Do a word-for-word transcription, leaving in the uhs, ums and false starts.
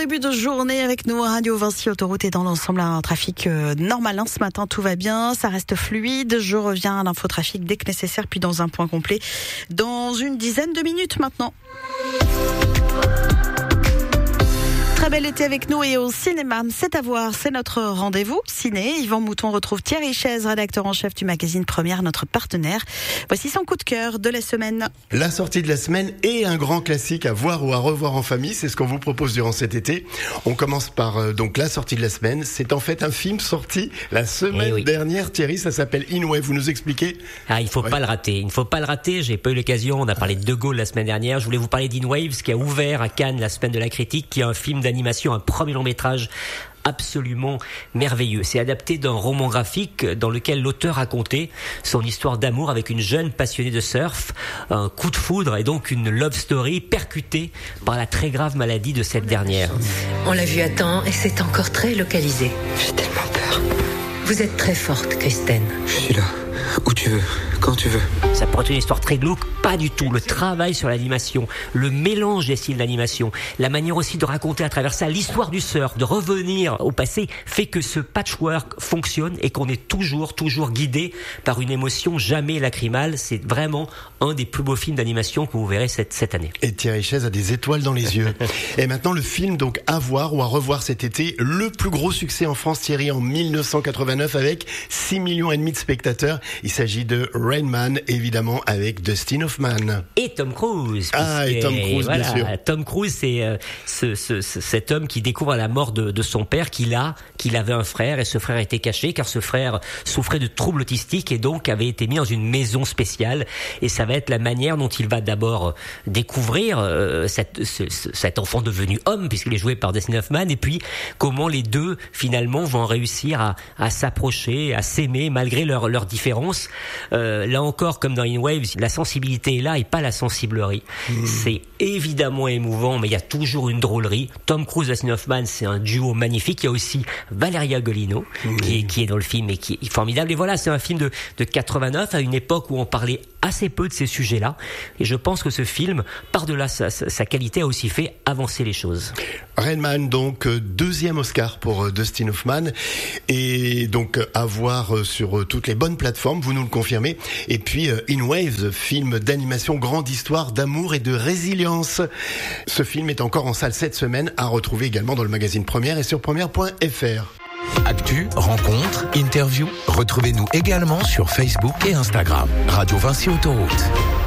début de journée avec nous, Radio Vinci Autoroute, et dans l'ensemble un trafic euh, normal. Hein, ce matin, tout va bien, ça reste fluide. Je reviens à l'infotrafic dès que nécessaire, puis dans un point complet dans une dizaine de minutes maintenant. Très bel été avec nous et au cinéma, c'est à voir, c'est notre rendez-vous ciné. Yvan Mouton retrouve Thierry Chaise, rédacteur en chef du magazine Première, notre partenaire. Voici son coup de cœur de la semaine. La sortie de la semaine et un grand classique à voir ou à revoir en famille, c'est ce qu'on vous propose durant cet été. On commence par euh, donc la sortie de la semaine. C'est en fait un film sorti la semaine eh oui. dernière. Thierry, ça s'appelle In Way. Vous nous expliquez ? Ah, il faut ouais. pas le rater. Il ne faut pas le rater. J'ai pas eu l'occasion. On a parlé de De Gaulle la semaine dernière. Je voulais vous parler d'In Waves, qui a ouvert à Cannes la semaine de la critique, qui est un film d'animation, un premier long métrage absolument merveilleux. C'est adapté d'un roman graphique dans lequel l'auteur racontait son histoire d'amour avec une jeune passionnée de surf, un coup de foudre et donc une love story percutée par la très grave maladie de cette dernière. On l'a vu à temps et c'est encore très localisé. J'ai tellement peur. Vous êtes très forte, Kristen. Je suis là, où tu veux, quand tu veux. Ça pourrait être une histoire très glauque, pas du tout. Le travail sur l'animation, le mélange des styles d'animation, la manière aussi de raconter à travers ça l'histoire du surf, de revenir au passé, fait que ce patchwork fonctionne et qu'on est toujours, toujours guidé par une émotion jamais lacrymale. C'est vraiment un des plus beaux films d'animation que vous verrez cette, cette année. Et Thierry Chaise a des étoiles dans les yeux. Et maintenant, le film donc à voir ou à revoir cet été, le plus gros succès en France, Thierry, en dix-neuf cent quatre-vingt-neuf avec six millions et demi de spectateurs. Il s'agit de Rain Man, évidemment avec Dustin Hoffman. Et Tom Cruise. Ah, et Tom Cruise, voilà, bien sûr. Tom Cruise, c'est euh, ce, ce, ce, cet homme qui découvre à la mort de, de son père qu'il a, qu'il avait un frère, et ce frère était caché car ce frère souffrait de troubles autistiques et donc avait été mis dans une maison spéciale. Et ça va être la manière dont il va d'abord découvrir euh, cette, ce, cet enfant devenu homme, puisqu'il est joué par Dustin Hoffman, et puis comment les deux finalement vont réussir à, à s'approcher, à s'aimer malgré leurs leurs différences. Euh, là encore, comme dans In Waves, la sensibilité est là et pas la sensiblerie. Mmh. C'est évidemment émouvant, mais il y a toujours une drôlerie. Tom Cruise et Dustin Hoffman, c'est un duo magnifique. Il y a aussi Valeria Golino mmh. qui, est, qui est dans le film et qui est formidable. Et voilà, c'est un film de, de quatre-vingt-neuf, à une époque où on parlait assez peu de ces sujets-là. Et je pense que ce film, par-delà sa, sa, sa qualité, a aussi fait avancer les choses. Rain Man, donc deuxième Oscar pour Dustin Hoffman, et donc à voir sur toutes les bonnes plateformes, vous nous le confirmez. Et puis In Waves, film d'animation, grande histoire d'amour et de résilience. Ce film est encore en salle cette semaine, à retrouver également dans le magazine Première et sur première point f r. Actu, rencontres, interviews, retrouvez-nous également sur Facebook et Instagram. Radio Vinci Autoroute.